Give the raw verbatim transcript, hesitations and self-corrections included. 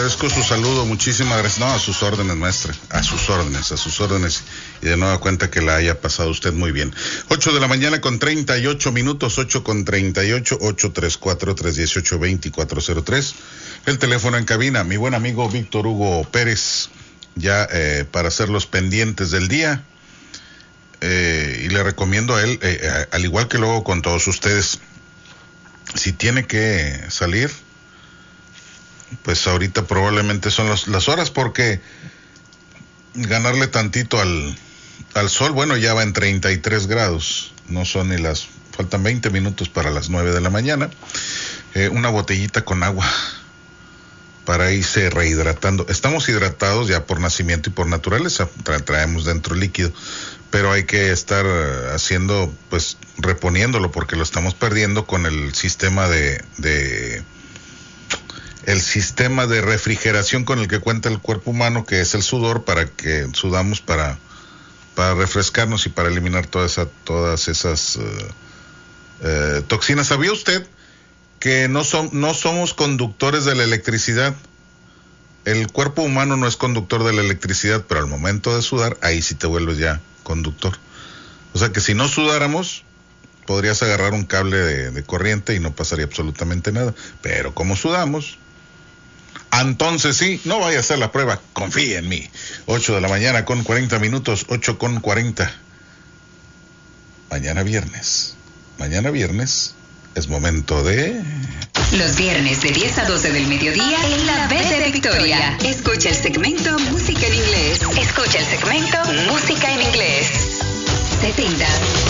agradezco su saludo, muchísimas gracias. No, a sus órdenes, maestra, a sus órdenes, a sus órdenes. Y de nueva cuenta que la haya pasado usted muy bien. ocho de la mañana con treinta y ocho minutos, ocho con treinta y ocho, ocho tres cuatro, tres uno ocho, dos cuatro cero tres. El teléfono en cabina, mi buen amigo Víctor Hugo Pérez, ya eh, para hacer los pendientes del día. Eh, y le recomiendo a él, eh, al igual que luego con todos ustedes, si tiene que salir, pues ahorita probablemente son los, las horas, porque ganarle tantito al, al sol, bueno, ya va en treinta y tres grados, no son ni las, faltan veinte minutos para las nueve de la mañana, eh, una botellita con agua para irse rehidratando. Estamos hidratados ya por nacimiento y por naturaleza, tra- traemos dentro líquido, pero hay que estar haciendo, pues reponiéndolo, porque lo estamos perdiendo con el sistema de, de el sistema de refrigeración con el que cuenta el cuerpo humano, que es el sudor, para que sudamos para para refrescarnos y para eliminar toda esa, todas esas uh, uh, toxinas. ¿Sabía usted que no son no somos conductores de la electricidad? El cuerpo humano no es conductor de la electricidad, pero al momento de sudar, ahí sí te vuelves ya conductor. O sea que si no sudáramos, podrías agarrar un cable de, de corriente y no pasaría absolutamente nada. Pero como sudamos, entonces sí, no vaya a hacer la prueba, confíe en mí. ocho de la mañana con cuarenta minutos, ocho con cuarenta. Mañana viernes, mañana viernes es momento de... Los viernes de diez a doce del mediodía en la B de Victoria. Escucha el segmento Música en Inglés. Escucha el segmento Música en Inglés. setenta.